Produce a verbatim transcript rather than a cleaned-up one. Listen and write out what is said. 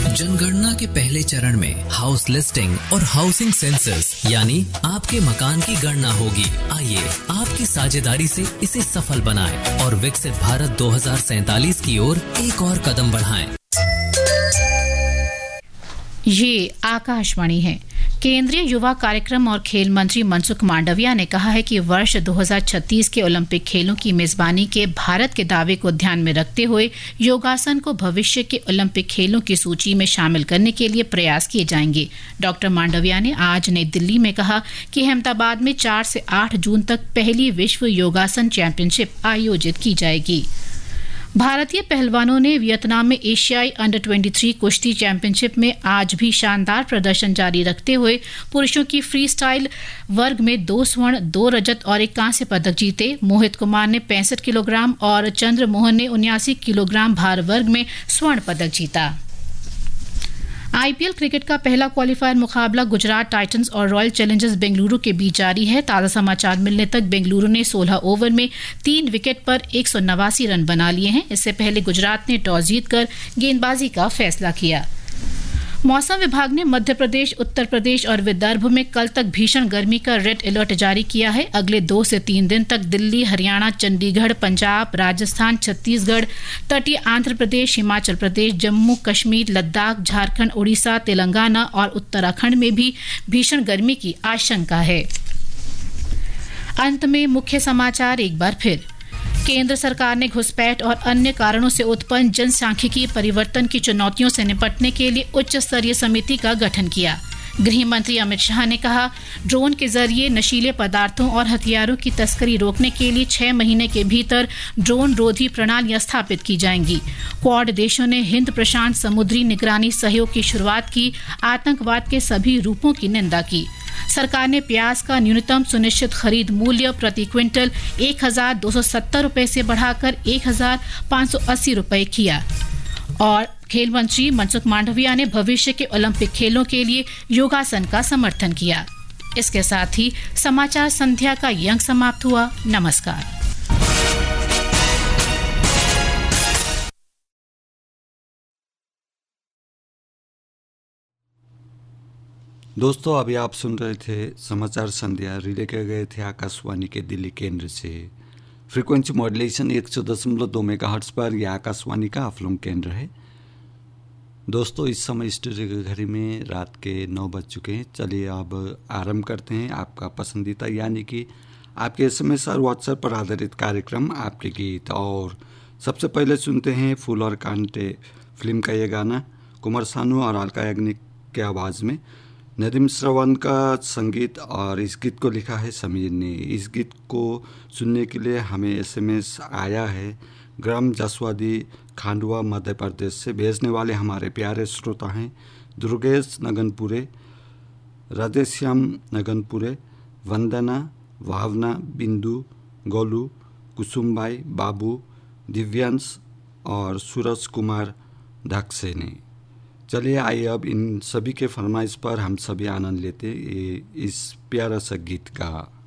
जनगणना के पहले चरण में हाउस लिस्टिंग और हाउसिंग सेंसस यानी आपके मकान की गणना होगी। आइए आपकी साझेदारी से इसे सफल बनाएं और विकसित भारत दो हज़ार सैंतालीस की ओर एक और कदम बढ़ाएं। ये आकाशवाणी है। केंद्रीय युवा कार्यक्रम और खेल मंत्री मनसुख मांडविया ने कहा है कि वर्ष दो हज़ार छत्तीस के ओलंपिक खेलों की मेजबानी के भारत के दावे को ध्यान में रखते हुए योगासन को भविष्य के ओलंपिक खेलों की सूची में शामिल करने के लिए प्रयास किए जाएंगे। डॉक्टर मांडविया ने आज नई दिल्ली में कहा कि अहमदाबाद में चार से आठ जून तक पहली विश्व योगासन चैंपियनशिप आयोजित की जाएगी। भारतीय पहलवानों ने वियतनाम में एशियाई अंडर तेईस कुश्ती चैंपियनशिप में आज भी शानदार प्रदर्शन जारी रखते हुए पुरुषों की फ्री स्टाइल वर्ग में दो स्वर्ण, दो रजत और एक कांस्य पदक जीते। मोहित कुमार ने पैंसठ किलोग्राम और चंद्र मोहन ने उन्यासी किलोग्राम भार वर्ग में स्वर्ण पदक जीता। आईपीएल क्रिकेट का पहला क्वालिफायर मुकाबला गुजरात टाइटंस और रॉयल चैलेंजर्स बेंगलुरु के बीच जारी है। ताज़ा समाचार मिलने तक बेंगलुरु ने सोलह ओवर में तीन विकेट पर एक सौ नवासी रन बना लिए हैं। इससे पहले गुजरात ने टॉस जीतकर गेंदबाजी का फैसला किया। मौसम विभाग ने मध्य प्रदेश, उत्तर प्रदेश और विदर्भ में कल तक भीषण गर्मी का रेड अलर्ट जारी किया है। अगले दो से तीन दिन तक दिल्ली, हरियाणा, चंडीगढ़, पंजाब, राजस्थान, छत्तीसगढ़, तटीय आंध्र प्रदेश, हिमाचल प्रदेश, जम्मू कश्मीर, लद्दाख, झारखंड, उड़ीसा, तेलंगाना और उत्तराखंड में भी भीषण गर्मी की आशंका है। अंत में मुख्य समाचार एक बार फिर। केंद्र सरकार ने घुसपैठ और अन्य कारणों से उत्पन्न जनसांख्यिकीय परिवर्तन की चुनौतियों से निपटने के लिए उच्च स्तरीय समिति का गठन किया। गृह मंत्री अमित शाह ने कहा, ड्रोन के जरिए नशीले पदार्थों और हथियारों की तस्करी रोकने के लिए छह महीने के भीतर ड्रोन रोधी प्रणालियां स्थापित की जाएंगी। क्वाड देशों ने हिंद प्रशांत समुद्री निगरानी सहयोग की शुरुआत की। आतंकवाद के सभी रूपों की निंदा की। सरकार ने प्याज का न्यूनतम सुनिश्चित खरीद मूल्य प्रति क्विंटल एक हजार दो सौ सत्तर रुपए से बढ़ाकर एक हजार पाँच सौ अस्सी रुपए किया। और खेल मंत्री मनसुख मांडविया ने भविष्य के ओलंपिक खेलों के लिए योगासन का समर्थन किया। इसके साथ ही समाचार संध्या का ये अंक समाप्त हुआ। नमस्कार। दोस्तों, अभी आप सुन रहे थे समाचार संध्या, रिले किए गए थे आकाशवाणी के दिल्ली केंद्र से। फ्रीक्वेंसी मॉड्यूलेशन एक सौ दशमलव दो मेगाहर्ट्ज पर यह आकाशवाणी का अफलूम केंद्र है। दोस्तों, इस समय स्टूडियो की घड़ी में रात के नौ बज चुके हैं। चलिए अब आरंभ करते हैं आपका पसंदीदा यानी कि आपके एसएमएस और व्हाट्सएप पर आधारित कार्यक्रम आपके गीत। और सबसे पहले सुनते हैं फूल और कांटे फिल्म का ये गाना कुमार सानू और अलका याग्निक के आवाज़ में। नदीम श्रवण का संगीत और इस गीत को लिखा है समीर ने। इस गीत को सुनने के लिए हमें एसएमएस आया है ग्राम जसवादी, खांडवा, मध्य प्रदेश से। भेजने वाले हमारे प्यारे श्रोता हैं दुर्गेश नगनपुरे, राधेश्याम नगनपुरे, वंदना, भावना, बिंदु, गोलू, कुसुमबाई, बाबू, दिव्यांश और सूरज कुमार ढाकसेने। चलिए आइए अब इन सभी के फरमाइश पर हम सभी आनंद लेते इस प्यारा सा गीत का।